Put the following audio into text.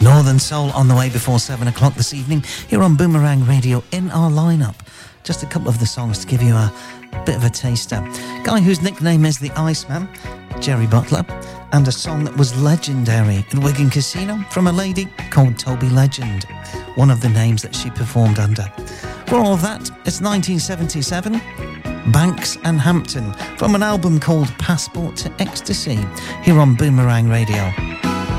Northern Soul on the way before 7 o'clock this evening here on Boomerang Radio. In our lineup, just a couple of the songs to give you a bit of a taster. Guy whose nickname is the Iceman, Jerry Butler, and a song that was legendary at Wigan Casino from a lady called Toby Legend, one of the names that she performed under. For all of that, it's 1977, Banks and Hampton from an album called Passport to Ecstasy here on Boomerang Radio.